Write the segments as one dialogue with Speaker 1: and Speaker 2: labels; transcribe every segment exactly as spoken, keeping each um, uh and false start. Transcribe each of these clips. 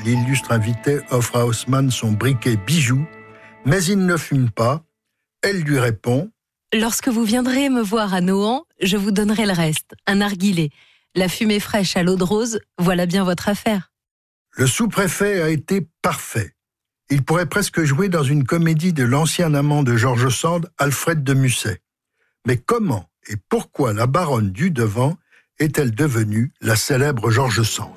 Speaker 1: l'illustre invité offre à Haussmann son briquet bijou, mais il ne fume pas. Elle lui répond
Speaker 2: « Lorsque vous viendrez me voir à Nohant, je vous donnerai le reste, un narguilé. La fumée fraîche à l'eau de rose, voilà bien votre affaire. »
Speaker 1: Le sous-préfet a été parfait. Il pourrait presque jouer dans une comédie de l'ancien amant de George Sand, Alfred de Musset. Mais comment et pourquoi la baronne du Devant est-elle devenue la célèbre George Sand?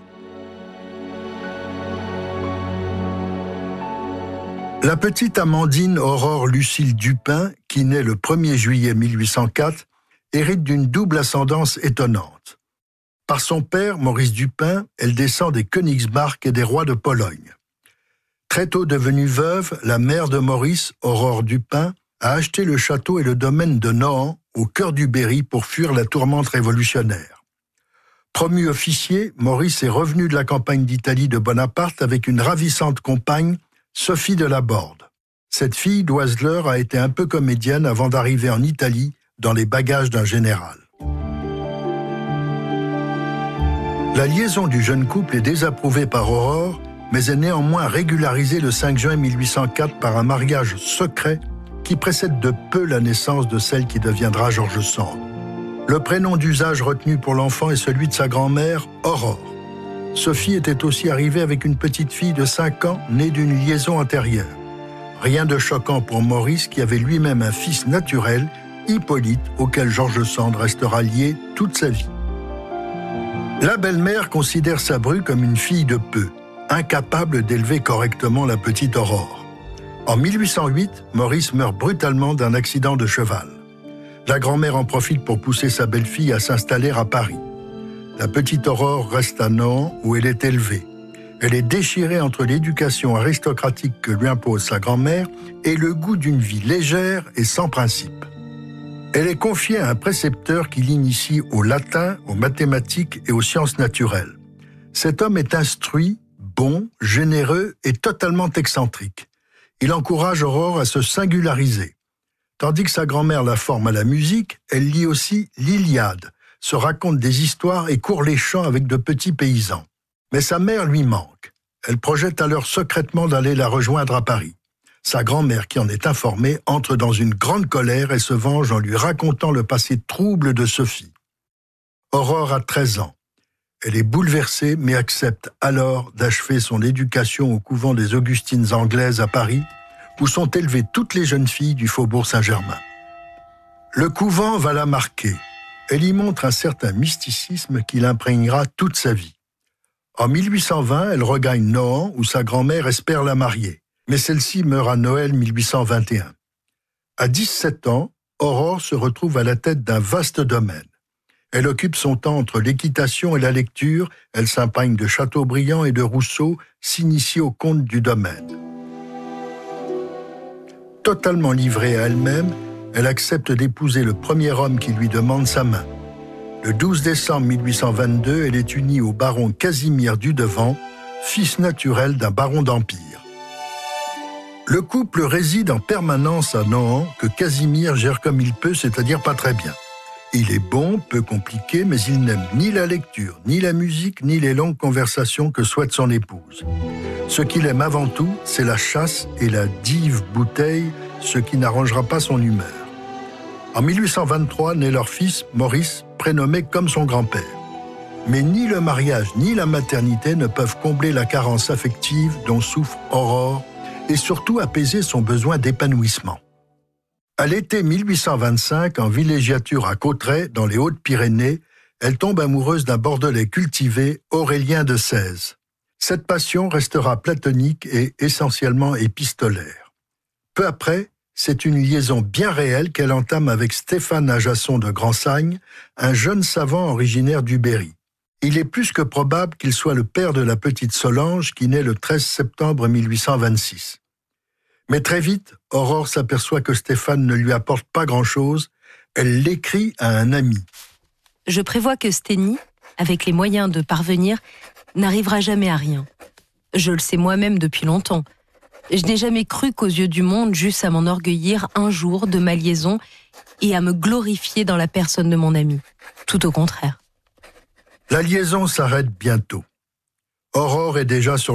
Speaker 1: La petite Amandine Aurore Lucille Dupin, qui naît le premier juillet mille huit cent quatre, hérite d'une double ascendance étonnante. Par son père, Maurice Dupin, elle descend des Königsmarck et des rois de Pologne. Très tôt devenue veuve, la mère de Maurice, Aurore Dupin, a acheté le château et le domaine de Nohant, au cœur du Berry, pour fuir la tourmente révolutionnaire. Promu officier, Maurice est revenu de la campagne d'Italie de Bonaparte avec une ravissante compagne, Sophie de la Borde. Cette fille d'Oiseleur a été un peu comédienne avant d'arriver en Italie dans les bagages d'un général. La liaison du jeune couple est désapprouvée par Aurore, mais est néanmoins régularisée le cinq juin mille huit cent quatre par un mariage secret qui précède de peu la naissance de celle qui deviendra George Sand. Le prénom d'usage retenu pour l'enfant est celui de sa grand-mère, Aurore. Sophie était aussi arrivée avec une petite fille de cinq ans, née d'une liaison antérieure. Rien de choquant pour Maurice, qui avait lui-même un fils naturel, Hippolyte, auquel George Sand restera lié toute sa vie. La belle-mère considère sa bru comme une fille de peu, incapable d'élever correctement la petite Aurore. En mille huit cent huit, Maurice meurt brutalement d'un accident de cheval. La grand-mère en profite pour pousser sa belle-fille à s'installer à Paris. La petite Aurore reste à Nohant où elle est élevée. Elle est déchirée entre l'éducation aristocratique que lui impose sa grand-mère et le goût d'une vie légère et sans principe. Elle est confiée à un précepteur qui l'initie au latin, aux mathématiques et aux sciences naturelles. Cet homme est instruit, bon, généreux et totalement excentrique. Il encourage Aurore à se singulariser. Tandis que sa grand-mère la forme à la musique, elle lit aussi l'Iliade, se raconte des histoires et court les champs avec de petits paysans. Mais sa mère lui manque. Elle projette alors secrètement d'aller la rejoindre à Paris. Sa grand-mère, qui en est informée, entre dans une grande colère et se venge en lui racontant le passé trouble de Sophie. Aurore a treize ans. Elle est bouleversée, mais accepte alors d'achever son éducation au couvent des Augustines anglaises à Paris, où sont élevées toutes les jeunes filles du faubourg Saint-Germain. Le couvent va la marquer. Elle y montre un certain mysticisme qui l'imprégnera toute sa vie. En mille huit cent vingt, elle regagne Nohant, où sa grand-mère espère la marier. Mais celle-ci meurt à Noël mille huit cent vingt et un. À dix-sept ans, Aurore se retrouve à la tête d'un vaste domaine. Elle occupe son temps entre l'équitation et la lecture, elle s'imprègne de Chateaubriand et de Rousseau, s'initie au conte du domaine. Totalement livrée à elle-même, elle accepte d'épouser le premier homme qui lui demande sa main. Le douze décembre mille huit cent vingt-deux, elle est unie au baron Casimir du Devant, fils naturel d'un baron d'Empire. Le couple réside en permanence à Nohant, que Casimir gère comme il peut, c'est-à-dire pas très bien. Il est bon, peu compliqué, mais il n'aime ni la lecture, ni la musique, ni les longues conversations que souhaite son épouse. Ce qu'il aime avant tout, c'est la chasse et la dive bouteille, ce qui n'arrangera pas son humeur. En mille huit cent vingt-trois, naît leur fils, Maurice, prénommé comme son grand-père. Mais ni le mariage ni la maternité ne peuvent combler la carence affective dont souffre Aurore et surtout apaiser son besoin d'épanouissement. À l'été mille huit cent vingt-cinq, en villégiature à Cauterets, dans les Hautes-Pyrénées, elle tombe amoureuse d'un Bordelais cultivé, Aurélien de Sèze. Cette passion restera platonique et essentiellement épistolaire. Peu après, c'est une liaison bien réelle qu'elle entame avec Stéphane Ajasson de Grandsagne, un jeune savant originaire du Berry. Il est plus que probable qu'il soit le père de la petite Solange qui naît le treize septembre mille huit cent vingt-six. Mais très vite, Aurore s'aperçoit que Stéphane ne lui apporte pas grand-chose. Elle l'écrit à un ami.
Speaker 2: Je prévois que Stény, avec les moyens de parvenir, n'arrivera jamais à rien. Je le sais moi-même depuis longtemps. Je n'ai jamais cru qu'aux yeux du monde, j'eusse à m'enorgueillir un jour de ma liaison et à me glorifier dans la personne de mon ami. Tout au contraire.
Speaker 1: La liaison s'arrête bientôt. Aurore est déjà sur